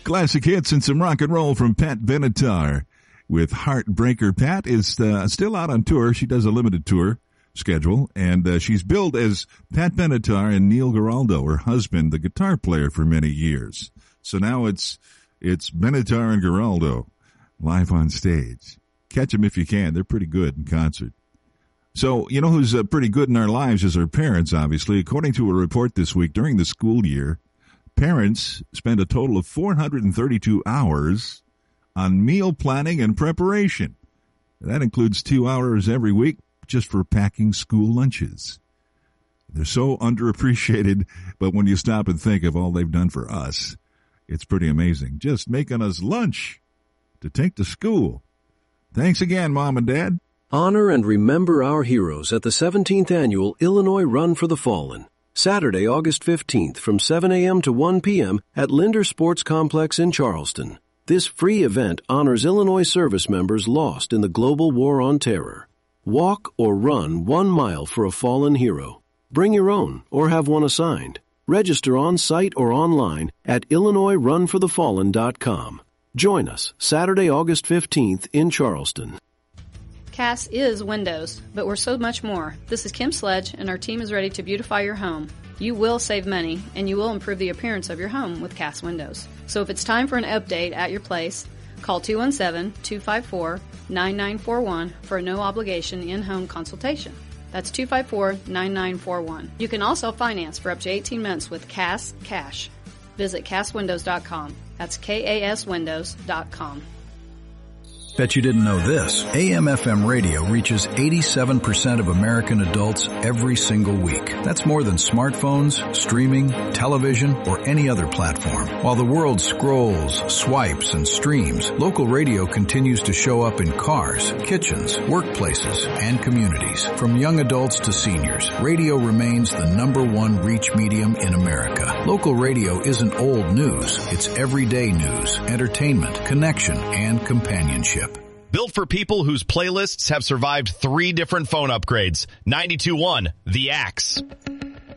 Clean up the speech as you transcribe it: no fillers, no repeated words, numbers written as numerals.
Classic hits and some rock and roll from Pat Benatar. With Heartbreaker. Pat is still out on tour. She does a limited tour schedule, and she's billed as Pat Benatar and Neil Giraldo, her husband, the guitar player for many years. So now it's Benatar and Giraldo live on stage. Catch them if you can. They're pretty good in concert. So, you know who's pretty good in our lives is our parents, obviously. According to a report this week, during the school year, parents spend a total of 432 hours on meal planning and preparation. That includes 2 hours every week just for packing school lunches. They're so underappreciated, but when you stop and think of all they've done for us, it's pretty amazing. Just making us lunch to take to school. Thanks again, Mom and Dad. Honor and remember our heroes at the 17th Annual Illinois Run for the Fallen. Saturday, August 15th from 7 a.m. to 1 p.m. at Linder Sports Complex in Charleston. This free event honors Illinois service members lost in the global war on terror. Walk or run 1 mile for a fallen hero. Bring your own or have one assigned. Register on site or online at IllinoisRunForTheFallen.com. Join us Saturday, August 15th in Charleston. Cass is windows, but we're so much more. This is Kim Sledge, and our team is ready to beautify your home. You will save money, and you will improve the appearance of your home with Cass Windows. So if it's time for an update at your place, call 217-254-9941 for a no-obligation in-home consultation. That's 254-9941. You can also finance for up to 18 months with Cass Cash. Visit CassWindows.com. That's KASWindows.com. Bet you didn't know this. AM/FM radio reaches 87% of American adults every single week. That's more than smartphones, streaming, television, or any other platform. While the world scrolls, swipes, and streams, local radio continues to show up in cars, kitchens, workplaces, and communities. From young adults to seniors, radio remains the #1 reach medium in America. Local radio isn't old news. It's everyday news, entertainment, connection, and companionship. Built for people whose playlists have survived 3 different phone upgrades. 92.1, The Axe.